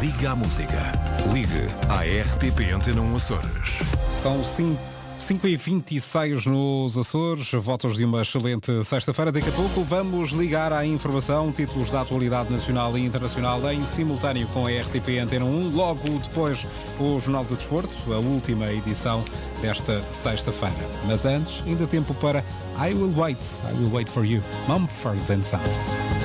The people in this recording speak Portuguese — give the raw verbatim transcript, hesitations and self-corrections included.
Liga à música. Ligue à R T P Antena um Açores. São cinco e vinte e seis nos Açores, votos de uma excelente sexta-feira. Daqui a pouco vamos ligar à informação, títulos da atualidade nacional e internacional em simultâneo com a R T P Antena um. Logo depois o Jornal do Desporto, a última edição desta sexta-feira. Mas antes, ainda tempo para I Will Wait, I Will Wait For You, Mumford and Sons.